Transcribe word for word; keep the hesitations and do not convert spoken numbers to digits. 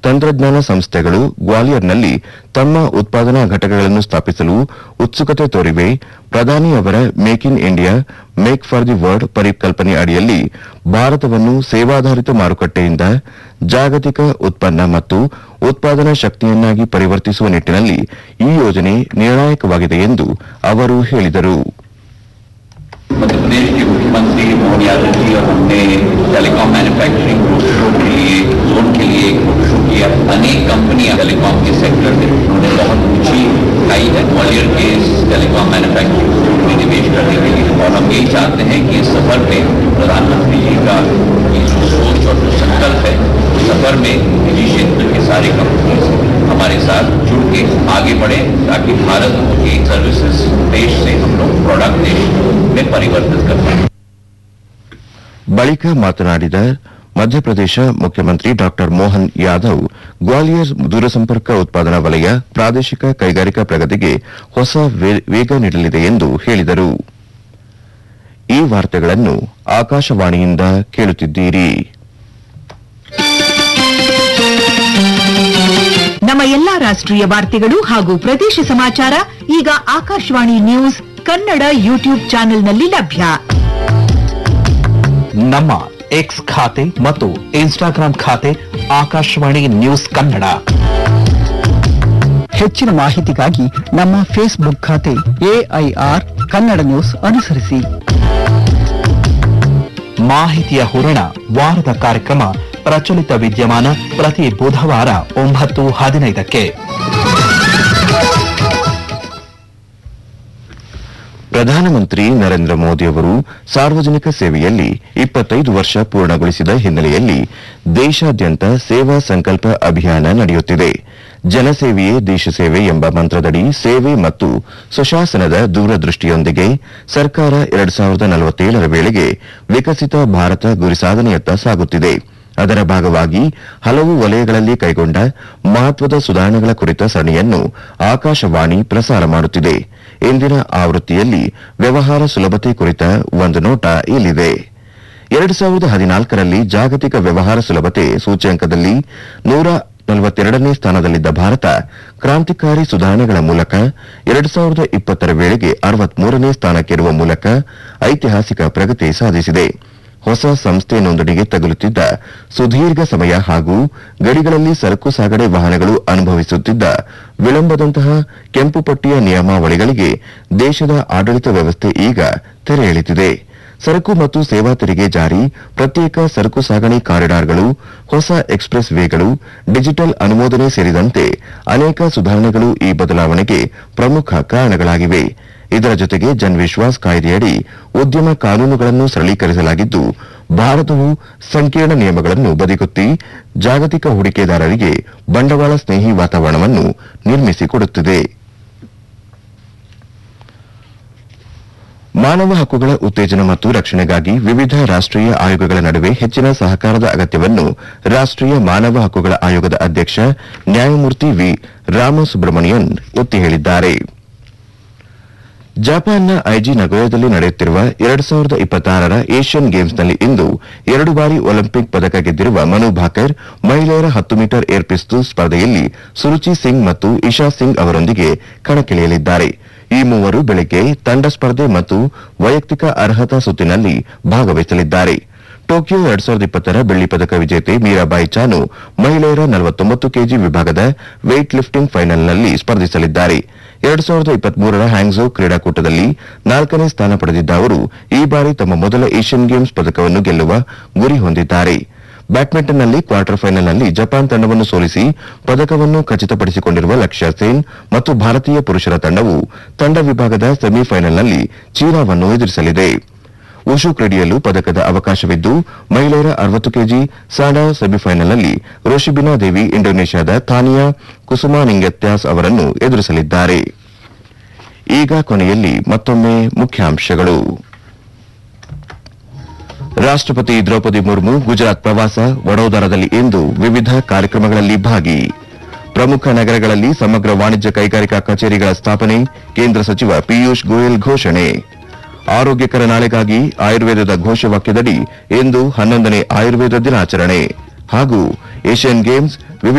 ತಂತ್ರಜ್ಞಾನ ಸಂಸ್ಥೆಗಳು ಗ್ವಾಲಿಯರ್ನಲ್ಲಿ ತಮ್ಮ ಉತ್ಪಾದನಾ ಘಟಕಗಳನ್ನು ಸ್ಥಾಪಿಸಲು ಉತ್ಸುಕತೆ ತೋರಿವೆ. ಪ್ರಧಾನಿ ಅವರ make in India make for the world ಪರಿಕಲ್ಪನೆ ಅಡಿಯಲ್ಲಿ ಭಾರತವನ್ನು ಸೇವಾಧಾರಿತ ಮಾರುಕಟ್ಟೆಯಿಂದ ಜಾಗತಿಕ ಉತ್ಪನ್ನ ಮತ್ತು ಉತ್ಪಾದನಾ ಶಕ್ತಿಯನ್ನಾಗಿ ಪರಿವರ್ತಿಸುವ ನಿಟ್ಟಿನಲ್ಲಿ ಈ ಯೋಜನೆ ನಿರ್ಣಾಯಕವಾಗಿದೆ ಎಂದು ಅವರು ಹೇಳಿದರು. मध्य प्रदेश के मुख्यमंत्री मोहन यादव जी और हमने टेलीकॉम मैन्युफैक्चरिंग रोड शो के लिए जोन के लिए एक रोड शो किया. अनेक कंपनियां टेलीकॉम के सेक्टर में उन्होंने बहुत ऊंची उठाई है ग्वालियर के इस टेलीकॉम मैन्युफैक्चरिंग जोन में निवेश करने के लिए. और हम यही चाहते हैं कि इस सफर में प्रधानमंत्री जी का ये जो सोच और जो संकल्प है उस सफर में निजी क्षेत्र के सारे कंपनी हमारे साथ जुड़ के आगे बढ़े ताकि भारत की सर्विसेज देश से हम लोग प्रोडक्ट देश में परिवर्तित कर पाए. ಬಳಿಕ ಮಾತನಾಡಿದ ಮಧ್ಯಪ್ರದೇಶ ಮುಖ್ಯಮಂತ್ರಿ ಡಾ ಮೋಹನ್ ಯಾದವ್, ಗ್ವಾಲಿಯರ್ ದೂರಸಂಪರ್ಕ ಉತ್ಪಾದನಾ ವಲಯ ಪ್ರಾದೇಶಿಕ ಕೈಗಾರಿಕಾ ಪ್ರಗತಿಗೆ ಹೊಸ ವೇಗ ನೀಡಲಿದೆ ಎಂದು ಹೇಳಿದರು. ಈ ವಾರ್ತೆಗಳನ್ನು ಆಕಾಶವಾಣಿಯಿಂದ ಕೇಳುತ್ತಿದ್ದೀರಿ. ನಮ್ಮ ಎಲ್ಲಾ ರಾಷ್ಟ್ರೀಯ ವಾರ್ತೆಗಳು ಹಾಗೂ ಪ್ರದೇಶ ಸಮಾಚಾರ ಈಗ ಆಕಾಶವಾಣಿ ನ್ಯೂಸ್ ಕನ್ನಡ ಯೂಟ್ಯೂಬ್ ಚಾನೆಲ್ನಲ್ಲಿ ಲಭ್ಯ. ನಮ್ಮ ಎಕ್ಸ್ ಖಾತೆ ಮತ್ತು ಇನ್ಸ್ಟಾಗ್ರಾಂ ಖಾತೆ ಆಕಾಶವಾಣಿ ನ್ಯೂಸ್ ಕನ್ನಡ. ಹೆಚ್ಚಿನ ಮಾಹಿತಿಗಾಗಿ ನಮ್ಮ ಫೇಸ್ಬುಕ್ ಖಾತೆ ಎಐಆರ್ ಕನ್ನಡ ನ್ಯೂಸ್ ಅನುಸರಿಸಿ. ಮಾಹಿತಿಯ ಹೂರಣ ವಾರದ ಕಾರ್ಯಕ್ರಮ ಪ್ರಚಲಿತ ವಿದ್ಯಮಾನ ಪ್ರತಿ ಬುಧವಾರ ಒಂಬತ್ತು ಹದಿನೈದಕ್ಕೆ. ಪ್ರಧಾನಮಂತ್ರಿ ನರೇಂದ್ರ ಮೋದಿ ಅವರು ಸಾರ್ವಜನಿಕ ಸೇವೆಯಲ್ಲಿ ಇಪ್ಪತ್ತೈದು ವರ್ಷ ಪೂರ್ಣಗೊಳಿಸಿದ ಹಿನ್ನೆಲೆಯಲ್ಲಿ ದೇಶಾದ್ಯಂತ ಸೇವಾ ಸಂಕಲ್ಪ ಅಭಿಯಾನ ನಡೆಯುತ್ತಿದೆ. ಜನಸೇವೆಯೇ ದೇಶ ಸೇವೆ ಎಂಬ ಮಂತ್ರದಡಿ ಸೇವೆ ಮತ್ತು ಸುಶಾಸನದ ದೂರದೃಷ್ಟಿಯೊಂದಿಗೆ ಸರ್ಕಾರ ಎರಡು ಸಾವಿರದ ನಲವತ್ತೇಳರ ವೇಳೆಗೆ ವಿಕಸಿತ ಭಾರತ ಗುರಿ ಸಾಧನೆಯತ್ತ ಸಾಗುತ್ತಿದೆ. ಅದರ ಭಾಗವಾಗಿ ಹಲವು ವಲಯಗಳಲ್ಲಿ ಕೈಗೊಂಡ ಮಹತ್ವದ ಸುಧಾರಣೆಗಳ ಕುರಿತ ಸರಣಿಯನ್ನು ಆಕಾಶವಾಣಿ ಪ್ರಸಾರ ಮಾಡುತ್ತಿದೆ. ಇಂದಿನ ಆವೃತ್ತಿಯಲ್ಲಿ ವ್ಯವಹಾರ ಸುಲಭತೆ ಕುರಿತ ಒಂದು ನೋಟ ಇಲ್ಲಿದೆ. ಎರಡು ಸಾವಿರದ ಹದಿನಾಲ್ಕರಲ್ಲಿ ಜಾಗತಿಕ ವ್ಯವಹಾರ ಸುಲಭತೆ ಸೂಚ್ಯಂಕದಲ್ಲಿ ನೂರ ನಲವತ್ತೆರಡನೇ ಸ್ಥಾನದಲ್ಲಿದ್ದ ಭಾರತ ಕ್ರಾಂತಿಕಾರಿ ಸುಧಾರಣೆಗಳ ಮೂಲಕ ಎರಡು ಸಾವಿರದ ಇಪ್ಪತ್ತರ ವೇಳೆಗೆ ಅರವತ್ಮೂರನೇ ಸ್ಥಾನಕ್ಕೇರುವ ಮೂಲಕ ಐತಿಹಾಸಿಕ ಪ್ರಗತಿ ಸಾಧಿಸಿದೆ. ಹೊಸ ಸಂಸ್ಥೆ ನೋಂದಣಿಗೆ ತಗುಲುತ್ತಿದ್ದ ಸುದೀರ್ಘ ಸಮಯ ಹಾಗೂ ಗಡಿಗಳಲ್ಲಿ ಸರಕು ಸಾಗಣೆ ವಾಹನಗಳು ಅನುಭವಿಸುತ್ತಿದ್ದ ವಿಳಂಬದಂತಹ ಕೆಂಪು ಪಟ್ಟಿಯ ನಿಯಮಾವಳಿಗಳಿಗೆ ದೇಶದ ಆಡಳಿತ ವ್ಯವಸ್ಥೆ ಈಗ ತೆರೆ ಎಳೆದಿದೆ. ಸರಕು ಮತ್ತು ಸೇವಾ ತೆರಿಗೆ ಜಾರಿ, ಪ್ರತ್ಯೇಕ ಸರಕು ಸಾಗಣೆ ಕಾರಿಡಾರ್ಗಳು, ಹೊಸ ಎಕ್ಸ್ಪ್ರೆಸ್ ವೇಗಳು, ಡಿಜಿಟಲ್ ಅನುಮೋದನೆ ಸೇರಿದಂತೆ ಅನೇಕ ಸುಧಾರಣೆಗಳು ಈ ಬದಲಾವಣೆಗೆ ಪ್ರಮುಖ ಕಾರಣಗಳಾಗಿವೆ. ಇದರ ಜೊತೆಗೆ ಜನ್ ವಿಶ್ವಾಸ್ ಕಾಯ್ದೆಯಡಿ ಉದ್ಯಮ ಕಾನೂನುಗಳನ್ನು ಸರಳೀಕರಿಸಲಾಗಿದ್ದು ಭಾರತವು ಸಂಕೀರ್ಣ ನಿಯಮಗಳನ್ನು ಬದಿಗೊತ್ತಿ ಜಾಗತಿಕ ಹೂಡಿಕೆದಾರರಿಗೆ ಬಂಡವಾಳ ಸ್ನೇಹಿ ವಾತಾವರಣವನ್ನು ನಿರ್ಮಿಸಿಕೊಡುತ್ತಿದೆ. ಮಾನವ ಹಕ್ಕುಗಳ ಉತ್ತೇಜನ ಮತ್ತು ರಕ್ಷಣೆಗಾಗಿ ವಿವಿಧ ರಾಷ್ಟೀಯ ಆಯೋಗಗಳ ನಡುವೆ ಹೆಚ್ಚಿನ ಸಹಕಾರದ ಅಗತ್ಯವನ್ನು ರಾಷ್ಟೀಯ ಮಾನವ ಹಕ್ಕುಗಳ ಆಯೋಗದ ಅಧ್ಯಕ್ಷ ನ್ಯಾಯಮೂರ್ತಿ ವಿ ರಾಮಸುಬ್ರಮಣಿಯನ್ ಒತ್ತಿ ಹೇಳಿದ್ದಾರೆ. ಜಪಾನ್ನ ಐಜಿ ನಗೋಯಾದಲ್ಲಿ ನಡೆಯುತ್ತಿರುವ ಎರಡು ಸಾವಿರದ ಇಪ್ಪತ್ತಾರರ ಏಷ್ಯನ್ ಗೇಮ್ಸ್ನಲ್ಲಿ ಇಂದು ಎರಡು ಬಾರಿ ಒಲಿಂಪಿಕ್ ಪದಕ ಗೆದ್ದಿರುವ ಮನು ಭಾಕರ್ ಮಹಿಳೆಯರ ಹತ್ತು ಮೀಟರ್ ಏರ್ ಪಿಸ್ತೂಲ್ ಸ್ಪರ್ಧೆಯಲ್ಲಿ ಸುರುಚಿ ಸಿಂಗ್ ಮತ್ತು ಇಶಾ ಸಿಂಗ್ ಅವರೊಂದಿಗೆ ಕಣಕ್ಕಿಳಿಯಲಿದ್ದಾರೆ. ಈ ಮೂವರು ಬೆಳಗ್ಗೆ ತಂಡ ಸ್ಪರ್ಧೆ ಮತ್ತು ವೈಯಕ್ತಿಕ ಅರ್ಹತಾ ಸುತ್ತಿನಲ್ಲಿ ಭಾಗವಹಿಸಲಿದ್ದಾರೆ. ಟೋಕಿಯೋ ಎರಡು ಸಾವಿರದ ಇಪ್ಪತ್ತರ ಬೆಳ್ಳಿ ಪದಕ ವಿಜೇತೆ ಮೀರಾಬಾಯಿ ಚಾನು ಮಹಿಳೆಯರ ನಲವತ್ತೊಂಬತ್ತು ಕೆಜಿ ವಿಭಾಗದ ವೇಟ್ ಲಿಫ್ಟಿಂಗ್ ಫೈನಲ್ನಲ್ಲಿ ಸ್ಪರ್ಧಿಸಲಿದ್ದಾರೆ. ಎರಡು ಸಾವಿರದ ಇಪ್ಪತ್ಮೂರರ ಹ್ಯಾಂಗ್ಝೋ ಕ್ರೀಡಾಕೂಟದಲ್ಲಿ ನಾಲ್ಕನೇ ಸ್ಥಾನ ಪಡೆದಿದ್ದ ಅವರು ಈ ಬಾರಿ ತಮ್ಮ ಮೊದಲ ಏಷ್ಯನ್ ಗೇಮ್ಸ್ ಪದಕವನ್ನು ಗೆಲ್ಲುವ ಗುರಿ ಹೊಂದಿದ್ದಾರೆ. ಬ್ಯಾಡ್ಮಿಂಟನ್ನಲ್ಲಿ ಕ್ವಾರ್ಟರ್ ಫೈನಲ್ನಲ್ಲಿ ಜಪಾನ್ ತಂಡವನ್ನು ಸೋಲಿಸಿ ಪದಕವನ್ನು ಖಚಿತಪಡಿಸಿಕೊಂಡಿರುವ ಲಕ್ಷ್ಯ ಸೇನ್ ಮತ್ತು ಭಾರತೀಯ ಪುರುಷರ ತಂಡವು ತಂಡ ವಿಭಾಗದ ಸೆಮಿಫೈನಲ್ನಲ್ಲಿ ಚೀನಾವನ್ನು ಎದುರಿಸಲಿದೆ. ಉಷು ಕ್ರೀಡೆಯಲ್ಲೂ ಪದಕದ ಅವಕಾಶವಿದ್ದು ಮಹಿಳೆಯರ ಅರವತ್ತು ಕೆಜಿ ಸಾಡಾ ಸೆಮಿಫೈನಲ್ನಲ್ಲಿ ರೋಶಿಬಿನಾ ದೇವಿ ಇಂಡೋನೇಷ್ಯಾದ ಥಾನಿಯಾ ಕುಸುಮಾನಿಂಗತ್ಯಾಸ್ ಅವರನ್ನು ಎದುರಿಸಲಿದ್ದಾರೆ. ಈಗ ಕೊನೆಯಲ್ಲಿ ಮತ್ತೊಮ್ಮೆ ಮುಖ್ಯಾಂಶಗಳು. ರಾಷ್ಟಪತಿ ದ್ರೌಪದಿ ಮುರ್ಮು ಗುಜರಾತ್ ಪ್ರವಾಸ, ವಡೋದರಾದಲ್ಲಿ ಇಂದು ವಿವಿಧ ಕಾರ್ಯಕ್ರಮಗಳಲ್ಲಿ ಭಾಗಿ. ಪ್ರಮುಖ ನಗರಗಳಲ್ಲಿ ಸಮಗ್ರ ವಾಣಿಜ್ಯ ಕೈಗಾರಿಕಾ ಕಚೇರಿಗಳ ಸ್ಥಾಪನೆ, ಕೇಂದ್ರ ಸಚಿವ ಪಿಯೂಷ್ ಗೋಯಲ್ ಘೋಷಣೆ. ಆರೋಗ್ಯಕರ ನಾಳೆಗಾಗಿ ಆಯುರ್ವೇದದ ಘೋಷವಾಕ್ಯದಡಿ ಇಂದು ಹನ್ನೊಂದನೇ ಆಯುರ್ವೇದ ದಿನಾಚರಣೆ. ಹಾಗೂ ಏಷ್ಯನ್ ಗೇಮ್ಸ್ ವಿವಿಧ